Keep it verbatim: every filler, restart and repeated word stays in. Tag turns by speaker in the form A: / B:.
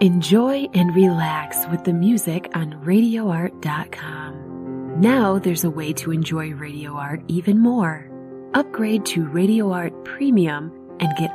A: Enjoy and relax with the music on radio art dot com. Now there's a way to enjoy Radio Art even more. Upgrade to Radio Art Premium and get